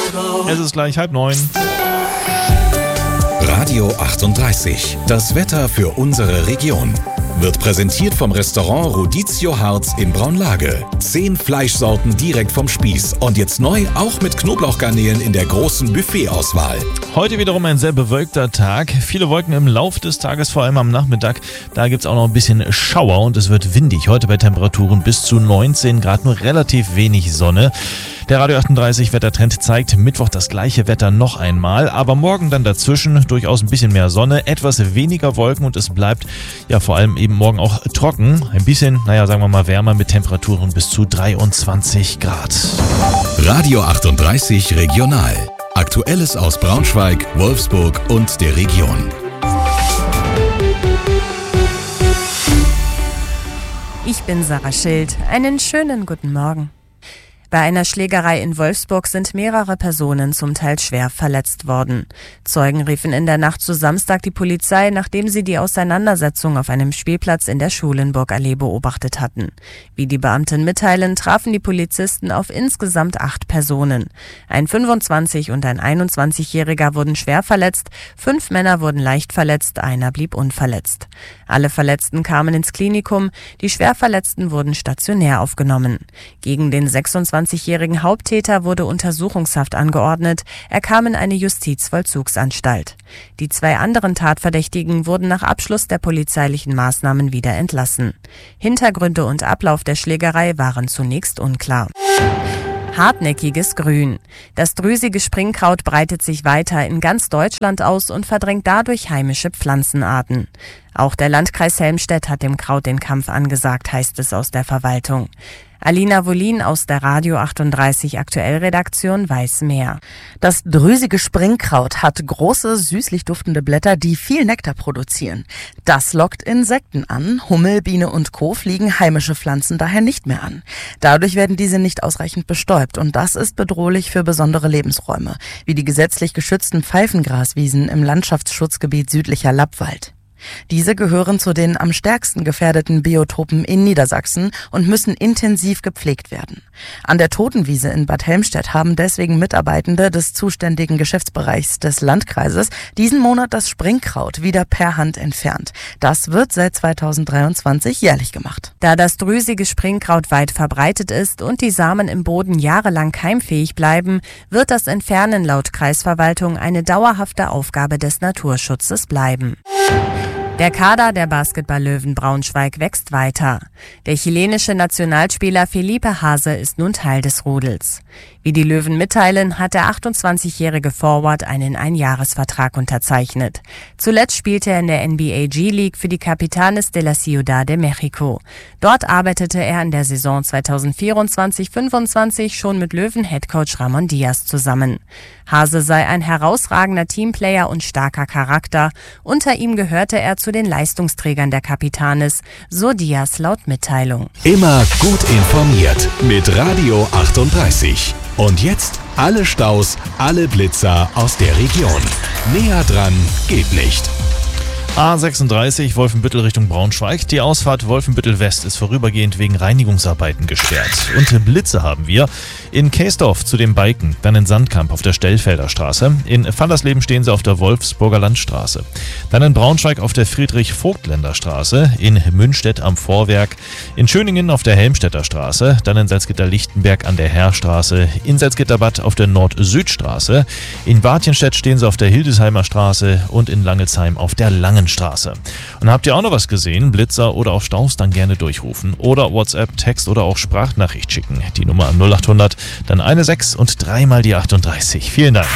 Es ist gleich 8:30. Radio 38. Das Wetter für unsere Region. Wird präsentiert vom Restaurant Rodizio Harz in Braunlage. 10 Fleischsorten direkt vom Spieß. Und jetzt neu auch mit Knoblauchgarnelen in der großen Buffetauswahl. Heute wiederum ein sehr bewölkter Tag. Viele Wolken im Lauf des Tages, vor allem am Nachmittag. Da gibt es auch noch ein bisschen Schauer und es wird windig. Heute bei Temperaturen bis zu 19 Grad, nur relativ wenig Sonne. Der Radio 38 Wettertrend zeigt Mittwoch das gleiche Wetter noch einmal, aber morgen dann dazwischen durchaus ein bisschen mehr Sonne, etwas weniger Wolken und es bleibt ja vor allem eben morgen auch trocken. Ein bisschen, sagen wir mal wärmer mit Temperaturen bis zu 23 Grad. Radio 38 Regional. Aktuelles aus Braunschweig, Wolfsburg und der Region. Ich bin Sarah Schild. Einen schönen guten Morgen. Bei einer Schlägerei in Wolfsburg sind mehrere Personen zum Teil schwer verletzt worden. Zeugen riefen in der Nacht zu Samstag die Polizei, nachdem sie die Auseinandersetzung auf einem Spielplatz in der Schulenburgallee beobachtet hatten. Wie die Beamten mitteilen, trafen die Polizisten auf insgesamt 8 Personen. Ein 25- und ein 21-Jähriger wurden schwer verletzt, 5 Männer wurden leicht verletzt, einer blieb unverletzt. Alle Verletzten kamen ins Klinikum, die Schwerverletzten wurden stationär aufgenommen. Gegen den 26-jährigen Haupttäter wurde Untersuchungshaft angeordnet. Er kam in eine Justizvollzugsanstalt. Die 2 anderen Tatverdächtigen wurden nach Abschluss der polizeilichen Maßnahmen wieder entlassen. Hintergründe und Ablauf der Schlägerei waren zunächst unklar. Hartnäckiges Grün. Das drüsige Springkraut breitet sich weiter in ganz Deutschland aus und verdrängt dadurch heimische Pflanzenarten. Auch der Landkreis Helmstedt hat dem Kraut den Kampf angesagt, heißt es aus der Verwaltung. Alina Wolin aus der Radio 38 Aktuellredaktion weiß mehr. Das drüsige Springkraut hat große, süßlich duftende Blätter, die viel Nektar produzieren. Das lockt Insekten an. Hummel, Biene und Co. fliegen heimische Pflanzen daher nicht mehr an. Dadurch werden diese nicht ausreichend bestäubt und das ist bedrohlich für besondere Lebensräume, wie die gesetzlich geschützten Pfeifengraswiesen im Landschaftsschutzgebiet Südlicher Lappwald. Diese gehören zu den am stärksten gefährdeten Biotopen in Niedersachsen und müssen intensiv gepflegt werden. An der Totenwiese in Bad Helmstedt haben deswegen Mitarbeitende des zuständigen Geschäftsbereichs des Landkreises diesen Monat das Springkraut wieder per Hand entfernt. Das wird seit 2023 jährlich gemacht. Da das drüsige Springkraut weit verbreitet ist und die Samen im Boden jahrelang keimfähig bleiben, wird das Entfernen laut Kreisverwaltung eine dauerhafte Aufgabe des Naturschutzes bleiben. Der Kader der Basketball-Löwen Braunschweig wächst weiter. Der chilenische Nationalspieler Felipe Hase ist nun Teil des Rudels. Wie die Löwen mitteilen, hat der 28-jährige Forward einen Einjahresvertrag unterzeichnet. Zuletzt spielte er in der NBA G-League für die Capitanes de la Ciudad de México. Dort arbeitete er in der Saison 2024-25 schon mit Löwen-Headcoach Ramon Diaz zusammen. Hase sei ein herausragender Teamplayer und starker Charakter. Unter ihm gehörte er zu den Leistungsträgern der Capitanes, so Diaz laut Mitteilung. Immer gut informiert mit Radio 38. Und jetzt alle Staus, alle Blitzer aus der Region. Näher dran geht nicht. A36 Wolfenbüttel Richtung Braunschweig. Die Ausfahrt Wolfenbüttel West ist vorübergehend wegen Reinigungsarbeiten gesperrt. Und Blitze haben wir in Keesdorf zu dem Biken, dann in Sandkamp auf der Stellfelder Straße. In Fallersleben stehen sie auf der Wolfsburger Landstraße. Dann in Braunschweig auf der Friedrich-Vogtländer Straße. In Münstedt am Vorwerk. In Schöningen auf der Helmstedter Straße. Dann in Salzgitter-Lichtenberg an der Heerstraße. In Salzgitterbad auf der Nord-Süd-Straße. In Bartjenstedt stehen sie auf der Hildesheimer Straße und in Langelsheim auf der Langenstraße. Und habt ihr auch noch was gesehen? Blitzer oder auch Staus, dann gerne durchrufen. Oder WhatsApp, Text oder auch Sprachnachricht schicken. Die Nummer an 0800, dann eine 6 und 3 mal die 38. Vielen Dank.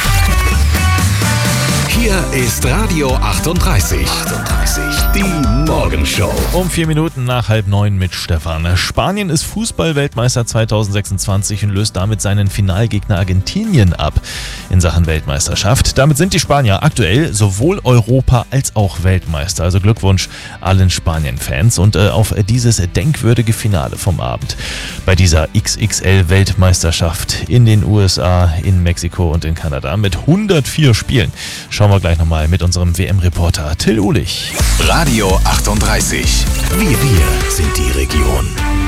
Hier ist Radio 38. Die Morgenshow. Um 4 Minuten nach 8:30 mit Stefan. Spanien ist Fußball-Weltmeister 2026 und löst damit seinen Finalgegner Argentinien ab in Sachen Weltmeisterschaft. Damit sind die Spanier aktuell sowohl Europa- als auch Weltmeister. Also Glückwunsch allen Spanien-Fans und auf dieses denkwürdige Finale vom Abend bei dieser XXL-Weltmeisterschaft in den USA, in Mexiko und in Kanada mit 104 Spielen. Schauen wir gleich nochmal mit unserem WM-Reporter Till Uhlich. Radio 38. Wir sind die Region.